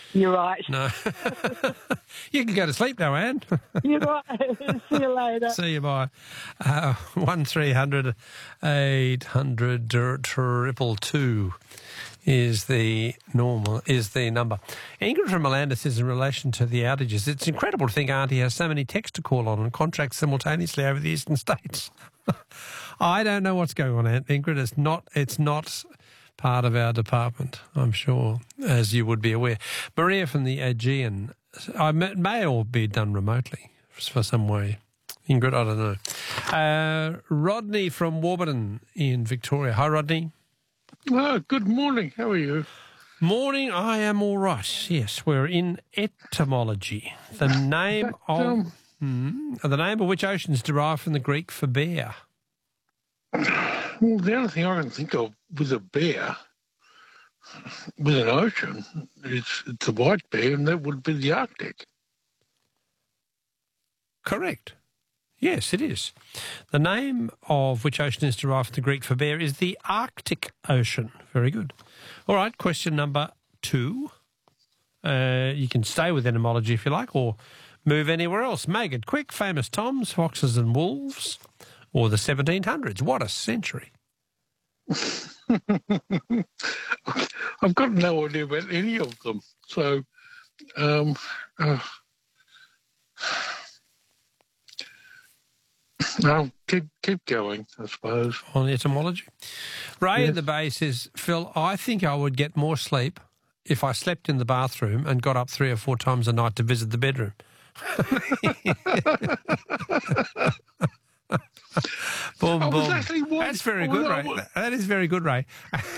You're right. No. You can go to sleep now, Anne. You're right. See you later. See you, bye. 1300 800 222 is the number. Ingrid from Malanda says in relation to the outages, it's incredible to think Auntie has so many texts to call on and contracts simultaneously over the eastern states. I don't know what's going on, Aunt Ingrid. It's not part of our department, I'm sure, as you would be aware. Maria from the Aegean, may all be done remotely for some way. Ingrid, I don't know. Rodney from Warburton in Victoria. Hi, Rodney. Good morning. How are you? Morning, I am all right. Yes, we're in etymology. The name of which ocean is derived from the Greek for bear? Well, the only thing I can think of with a bear, with an ocean, it's a white bear, and that would be the Arctic. Correct. Yes, it is. The name of which ocean is derived from the Greek for bear is the Arctic Ocean. Very good. All right, question number 2. You can stay with etymology if you like, or move anywhere else. Megan, quick, famous Toms, foxes and wolves, or the 1700s. What a century. I've got no idea about any of them. So, I'll keep going, I suppose. On etymology. Ray Yes. in the Bay says, Phil, I think I would get more sleep if I slept in the bathroom and got up 3 or 4 times a night to visit the bedroom. Boom, boom. That's very good, Ray. That is very good, Ray.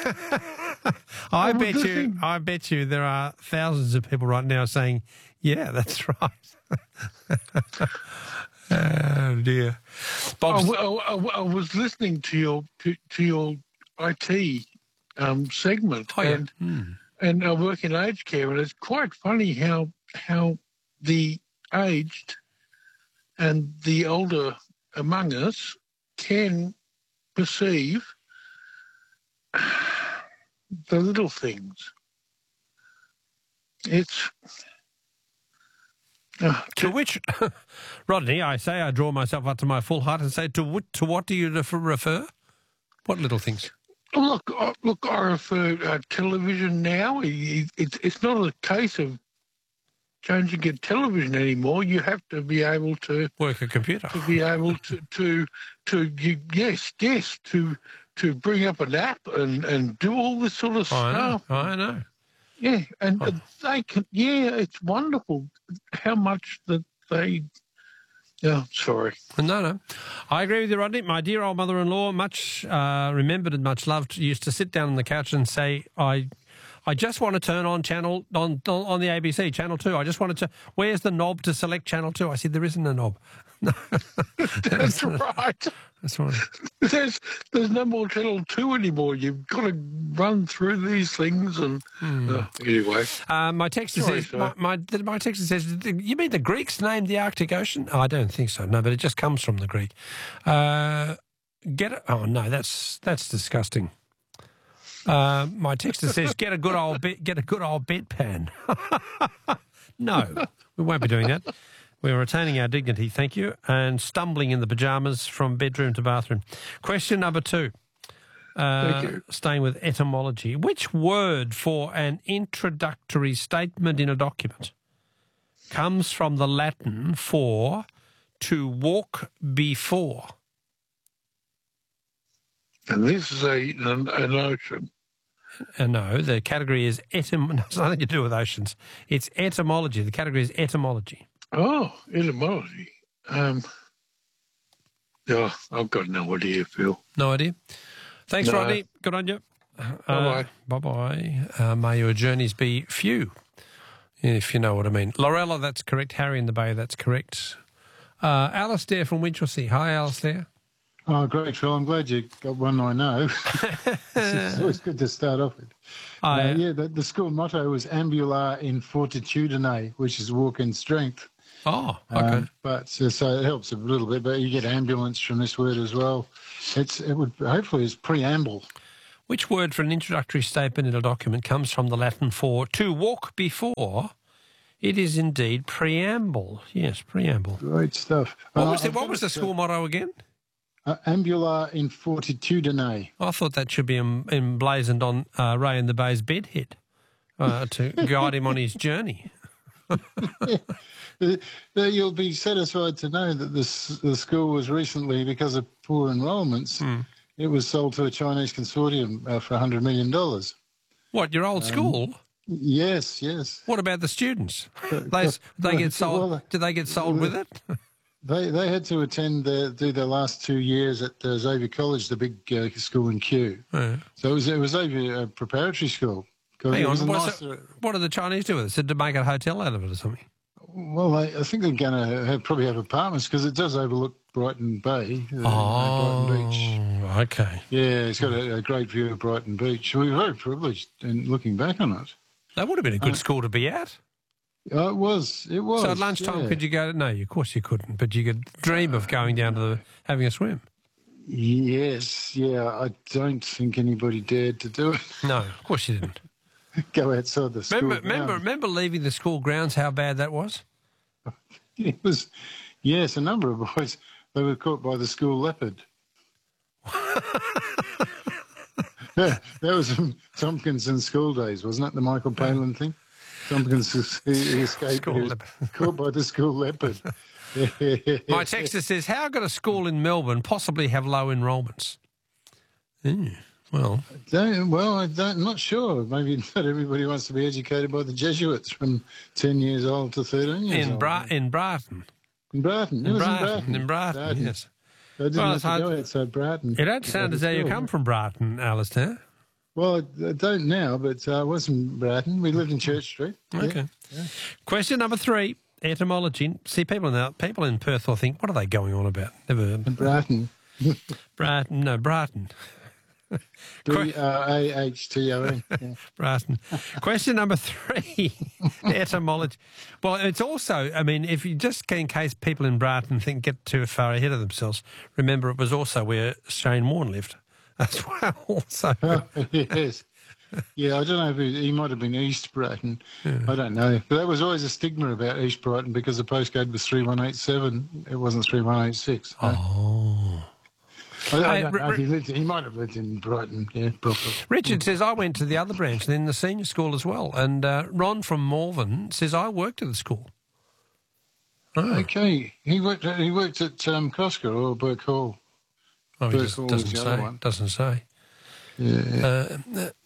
I bet you there are thousands of people right now saying, yeah, that's right. Oh dear. I was listening to your IT segment, and I work in aged care, and it's quite funny how the aged and the older among us can perceive the little things. It's to which, Rodney, I draw myself up to my full height and say, to what do you refer? What little things? Look, I refer television now. It's not a case of changing a television anymore. You have to be able to work a computer. To be able to bring up an app and do all this sort of stuff. I know. Yeah, and they can. Yeah, it's wonderful how much that they. Yeah, sorry. No. I agree with you, Rodney. My dear old mother-in-law, much remembered and much loved, used to sit down on the couch and say, I just want to turn on channel on the ABC, Channel 2. I just wanted to. Where's the knob to select Channel 2? I said, there isn't a knob. That's right. That's right. There's no more Channel 2 anymore. You've got to run through these things and anyway. My texter says, my texter says, you mean the Greeks named the Arctic Ocean? Oh, I don't think so. No, but it just comes from the Greek. Oh no, that's disgusting. My texter says, get a good old bedpan. No, we won't be doing that. We're retaining our dignity, thank you, and stumbling in the pyjamas from bedroom to bathroom. Question number 2. Thank you. Staying with etymology. Which word for an introductory statement in a document comes from the Latin for to walk before? And this is an ocean. No, the category is it's nothing to do with oceans. It's etymology. The category is etymology. Oh, etymology. Yeah, I've got no idea, Phil. No idea. Thanks, Rodney. Good on you. Bye-bye. Bye-bye. May your journeys be few, if you know what I mean. Lorella, that's correct. Harry in the Bay, that's correct. Alistair from Winchelsea. Hi, Alistair. Oh, great, Phil. I'm glad you got one I know. It's always good to start off with. The school motto was Ambula in Fortitudine, which is walk in strength. Oh, okay. So it helps a little bit, but you get ambulance from this word as well. Hopefully it's preamble. Which word for an introductory statement in a document comes from the Latin for to walk before? It is indeed preamble. Yes, preamble. Great stuff. What was the school motto again? Ambula in fortitudine. I thought that should be emblazoned on Ray and the Bay's bedhead to guide him on his journey. You'll be satisfied to know that the school was recently, because of poor enrolments, it was sold to a Chinese consortium for $100 million. What, your old school? Yes, yes. What about the students? They get sold. Well, Did they get sold with it? They had to do their last 2 years at Xavier College, the big school in Kew. Yeah. So it was Xavier preparatory school. Hang on, what did the Chinese do with it? Said to make a hotel out of it or something? Well, I think they're going to probably have apartments because it does overlook Brighton Bay, Brighton Beach. Okay. Yeah, it's got a great view of Brighton Beach. We were very privileged in looking back on it. That would have been a good school to be at. It was. So at lunchtime, could you go? No, of course you couldn't. But you could dream of going down to having a swim. Yes, yeah. I don't think anybody dared to do it. No, of course you didn't. Go outside the school. Remember leaving the school grounds? How bad that was. It was. Yes, a number of boys. They were caught by the school leopard. Yeah, that was from Tompkinson school days, wasn't it? The Michael Palin thing. Tompkins he escaped. He was caught by the school leopard. My texter says, "How could a school in Melbourne possibly have low enrolments?" Well, I'm not sure. Maybe not everybody wants to be educated by the Jesuits from 10 years old to 13 years old. In Brighton. In Brighton. In Brighton, yes. I didn't have to go outside Brighton. You don't sound as though you come from Brighton, Alistair. Well, I don't now, but I was in Brighton. We lived in Church Street. Okay. Yeah. Question number 3, etymology. See, people in Perth will think, what are they going on about? Never heard. Brighton. Brighton. Brahton. Yeah. Brighton. Question number 3, etymology. Well, it's also, I mean, if you just, in case people in Brighton get too far ahead of themselves, remember it was also where Shane Warne lived as well. So. Yes. Yeah, I don't know if he might have been East Brighton. Yeah. I don't know. But that was always a stigma about East Brighton because the postcode was 3187. It wasn't 3186. Oh. I don't know. He might have lived in Brighton, yeah, properly. Richard says, I went to the other branch, then the senior school as well. And Ron from Malvern says, I worked at the school. Oh. Okay. He worked at Coscar or Burke Hall. Oh, he doesn't say. Yeah.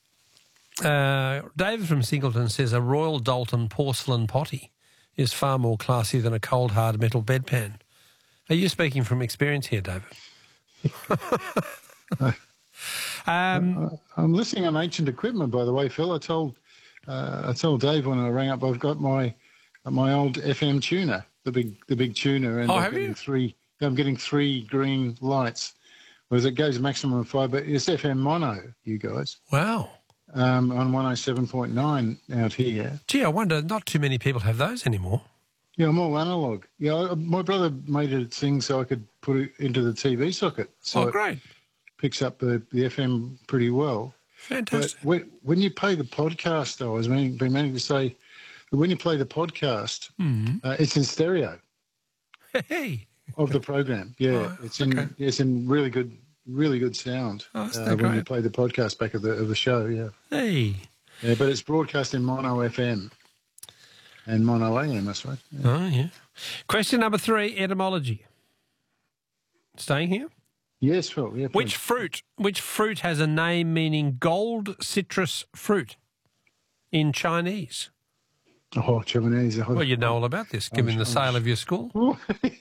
David from Singleton says, a Royal Dalton porcelain potty is far more classy than a cold, hard metal bedpan. Are you speaking from experience here, David? I'm listening on ancient equipment, by the way, Phil. I told Dave when I rang up, I've got my old FM tuner, the big tuner, and I'm getting 3 green lights. Whereas it goes maximum of 5, but it's FM mono, you guys. Wow. On 107.9 out here. Gee, I wonder, not too many people have those anymore. Yeah, I'm all analogue. Yeah, my brother made it thing so I could put it into the TV socket. So great. It picks up the FM pretty well. Fantastic. But when you play the podcast, though, I was meaning to say, that when you play the podcast, it's in stereo. Hey. Of the program, yeah, it's in really good sound when you play the podcast back of the show, yeah. Hey, yeah, but it's broadcast in mono FM and mono AM, that's right. Yeah. Oh yeah. Question number 3, etymology. Staying here. Yes, Phil. Yeah. Which fruit has a name meaning gold citrus fruit in Chinese? Oh, Chinese. Well, you know all about this, given the sale of your school.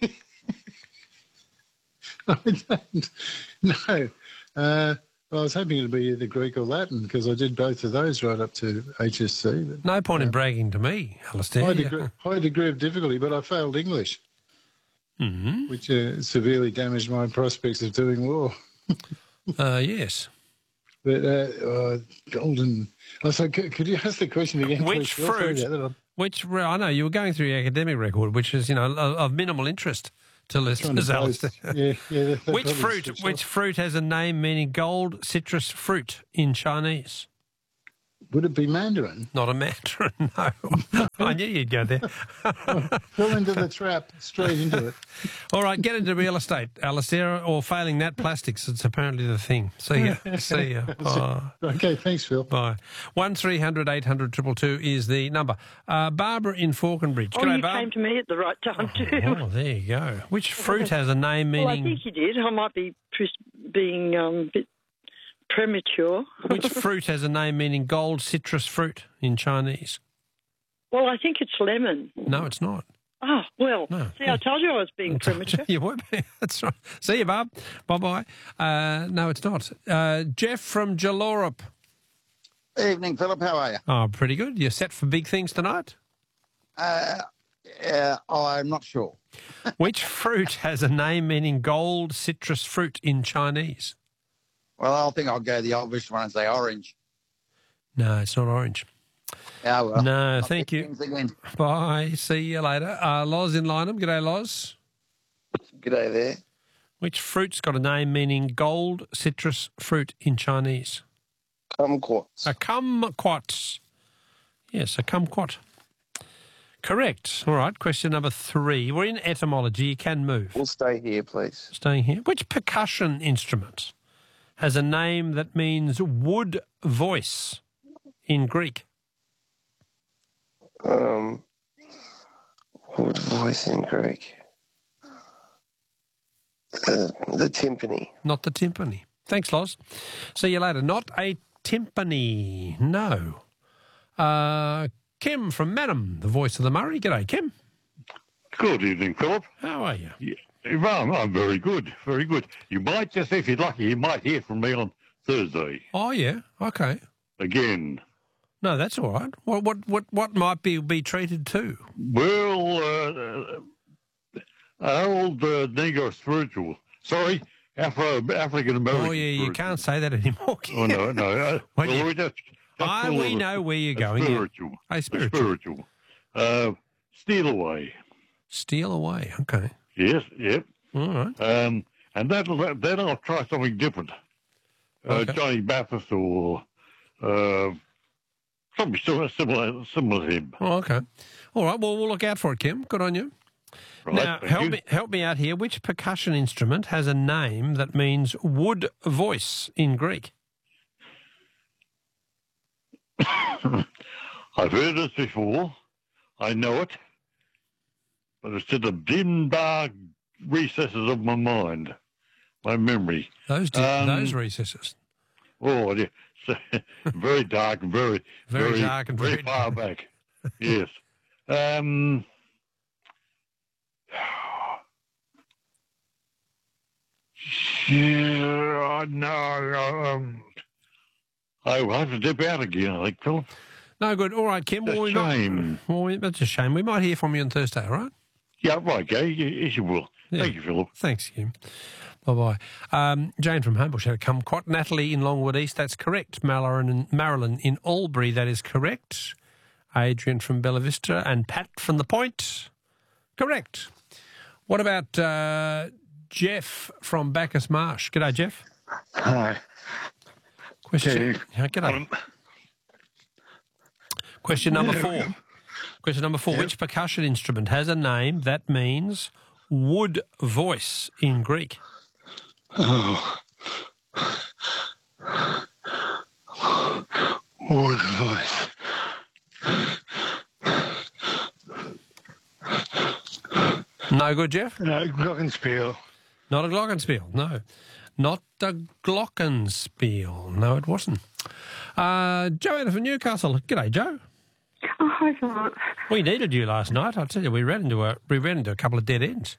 I don't. No. I was hoping it'd be either Greek or Latin because I did both of those right up to HSC. But, no point in bragging to me, Alistair. High degree of difficulty, but I failed English, which severely damaged my prospects of doing law. Yes. But golden. So could you ask the question again? Which fruit? I know you were going through your academic record, which is of minimal interest to listeners, Alistair. Yeah. Which fruit has a name meaning gold citrus fruit in Chinese? Would it be mandarin? Not a mandarin, no. I knew you'd go there. Fell into the trap, straight into it. All right, get into real estate, Alistair, or failing that, plastics. It's apparently the thing. See ya. See ya. Oh. Okay, thanks, Phil. Bye. 1300 800 222 is the number. Barbara in Falconbridge. Oh, G'day, you Barb. came to me at the right time too. Oh, there you go. Which fruit has a name meaning... Well, I think you did. I might be being a bit premature. Which fruit has a name meaning gold citrus fruit in Chinese? Well, I think it's lemon. No, it's not. Oh, well, No. see, I told you I was being premature. You would be. That's right. See you, Barb. Bye-bye. No, it's not. Jeff from Jallorup. Evening, Philip. How are you? Oh, pretty good. You're set for big things tonight? I'm not sure. Which fruit has a name meaning gold citrus fruit in Chinese? Well, I think I'll go the obvious one and say orange. No, it's not orange. Oh, well. No, thank you. Again. Bye. See you later. Loz in Lynham. G'day, Loz. G'day there. Which fruit's got a name meaning gold citrus fruit in Chinese? Kumquats. A kumquat. Yes, a kumquat. Correct. All right, question number 3. We're in etymology. You can move. We'll stay here, please. Staying here. Which percussion instrument has a name that means wood voice in Greek? Wood voice in Greek. The timpani. Not the timpani. Thanks, Loz. See you later. Not a timpani. No. Kim from Madam, the voice of the Murray. G'day, Kim. Good evening, Philip. How are you? Yeah, well, I'm very good, very good. You might just, if you're lucky, you might hear from me on Thursday Oh, yeah. Okay. again. No, that's all right. What might be treated too? Well, an old Negro spiritual. Sorry, African American. Oh, yeah, you can't say that anymore. Oh, no. When you- we just we know where you're going. Spiritual. A spiritual. Steal away. Steal away. Okay. Yes, yep. All right. And then I'll try something different. Okay. Johnny Mathis or something similar to him. Oh, okay. All right. Well, we'll look out for it, Kim. Good on you. Right, Now, thank you. help me out here. Which percussion instrument has a name that means wood voice in Greek? I've heard this before. I know it. But it's in the dim, dark recesses of my mind, my memory. Those recesses. Oh, yeah. Very dark and very dark and very far back. Yes. Yeah, no. I will have to dip out again, I think, Philip. No good. All right, Kim. That's a shame. That's a shame. We might hear from you on Thursday, all right? Yeah, right, okay. Yes, you will. Yeah. Thank you, Philip. Thanks, Kim. Bye-bye. Jane from Homebush had a kumquat. Natalie in Longwood East, that's correct. Marilyn in Albury, that is correct. Adrian from Bella Vista and Pat from The Point, correct. What about Jeff from Bacchus Marsh? G'day, Jeff. Hi. Question. G'day. Question number 4. Question number 4. Which percussion instrument has a name that means wood voice in Greek? Oh. Wood voice. No good, Jeff? No, glockenspiel. Not a glockenspiel, no. Not a glockenspiel. No, it wasn't. Joanna from Newcastle. G'day, Joe. Oh, hi, Philip. We needed you last night. I tell you, we ran into a couple of dead ends.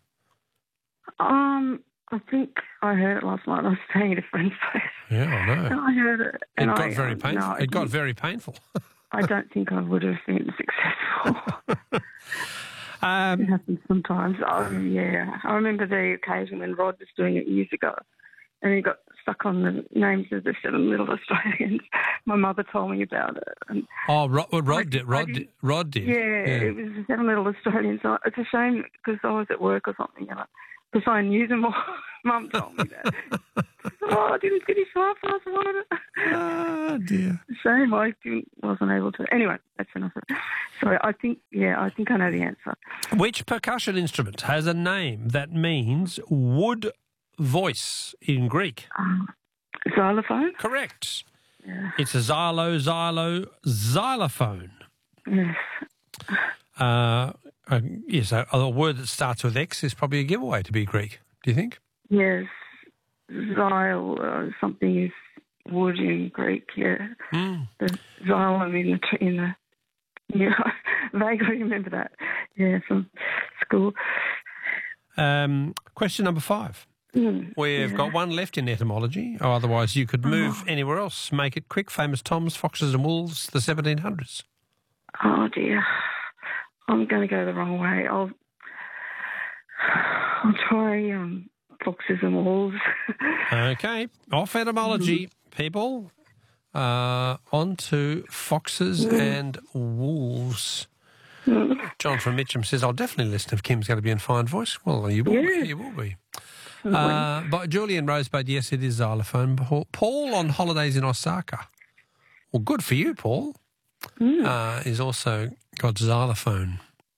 I think I heard it last night. I was staying at a friend's place. Yeah, I know. And I heard it. It got very painful. No, it got very painful. I don't think I would have been successful. It happens sometimes. Yeah. I remember the occasion when Rod was doing it years ago, and he got stuck on the names of the 7 Little Australians. My mother told me about it. And Rod did. Yeah, it was the 7 Little Australians. It's a shame because I was at work or something, and because I knew them all. Mum told me that. I didn't finish half last night. Oh, dear. Shame I wasn't able to. Anyway, that's enough. Sorry, I think I know the answer. Which percussion instrument has a name that means wood voice in Greek? Xylophone? Correct. Yeah. It's a xylophone. Yes. Yes, a word that starts with X is probably a giveaway to be Greek. Do you think? Yes. Something is wood in Greek, yeah. The xylem in the yeah, I vaguely remember that, yeah, from school. Question number 5. We've got one left in etymology, or otherwise you could move anywhere else. Make it quick. Famous Toms, Foxes and Wolves, the 1700s. Oh, dear. I'm going to go the wrong way. I'll try Foxes and Wolves. Okay. Off etymology, people. On to Foxes and Wolves. John from Mitcham says, I'll definitely listen if Kim's going to be in fine voice. Well, you will be. You will be. But Julian Rosebud, yes, it is xylophone. Paul on holidays in Osaka. Well, good for you, Paul. Is also got xylophone.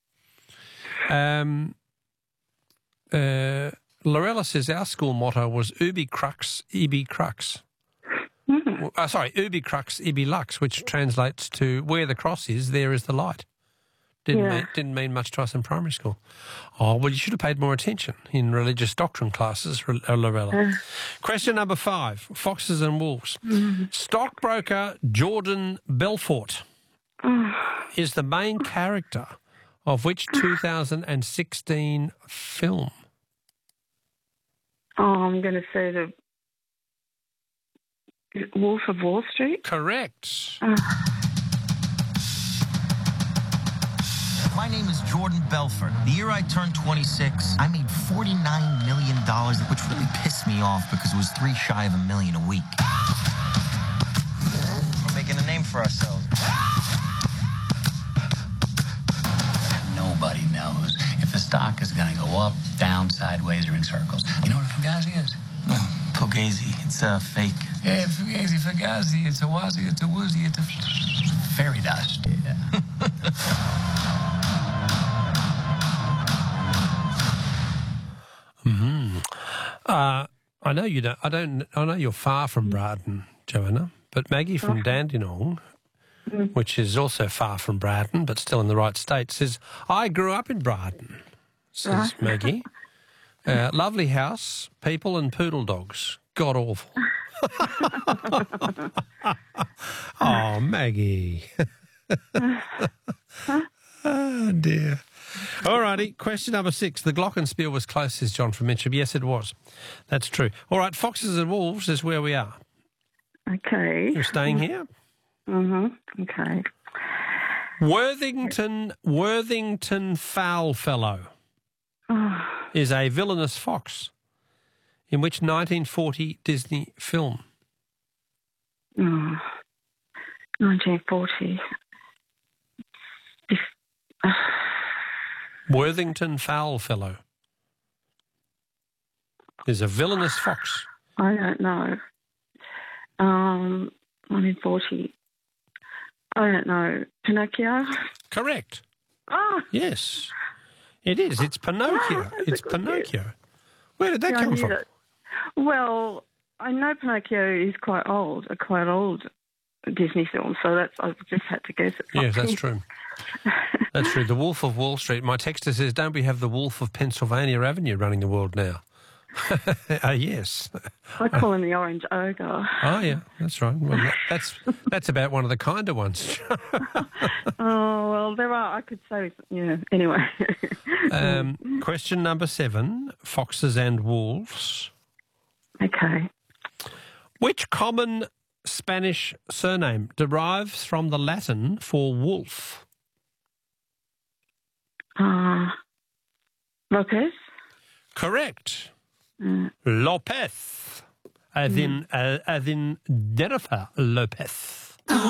Lorella says our school motto was Ubi Crux, Ibi Crux. Ubi Crux, Ibi Lux, which translates to where the cross is, there is the light. Didn't mean much to us in primary school. Oh, well, you should have paid more attention in religious doctrine classes, Lorella. Question number 5, Foxes and Wolves. Stockbroker Jordan Belfort is the main character of which 2016 film? Oh, I'm going to say the Wolf of Wall Street. Correct. My name is Jordan Belfort. The year I turned 26, I made $49 million, which really pissed me off because it was 3 shy of $1 million a week. We're making a name for ourselves. Nobody knows if the stock is going to go up, down, sideways, or in circles. You know what a Fugazi is? Fugazi. It's a fake. Yeah, Fugazi, Fugazi. It's a wazi, it's a woozy, it's a fairy dust. Yeah. I know you don't. I know you're far from Brighton, Joanna. But Maggie from Dandenong, which is also far from Brighton, but still in the right state, says I grew up in Brighton. Says Maggie. Lovely house, people and poodle dogs. God awful. Oh, Maggie. Oh, dear. All righty, question number 6. The Glockenspiel was close, says John from Mitcham. Yes, it was. That's true. All right, Foxes and Wolves is where we are. Okay. You're staying here? Okay. Worthington Foulfellow is a villainous fox in which 1940 Disney film? 1940. Worthington Foulfellow is a villainous fox. I don't know. 1940. I don't know. Pinocchio? Correct. Oh. Yes, it is. It's Pinocchio. It's Pinocchio. Where did that come from? Well, I know Pinocchio is quite old, a quite old Disney film, so I just had to guess it. Yes, that's true. That's true. The Wolf of Wall Street. My texter says, don't we have the Wolf of Pennsylvania Avenue running the world now? Yes. I call him the Orange Ogre. Oh, yeah, that's right. Well, that's about one of the kinder ones. Oh, well, there are. I could say, anyway. Question number 7, Foxes and Wolves. Okay. Which common Spanish surname derives from the Latin for wolf? Lopez? Correct. Lopez, as in Jennifer Lopez.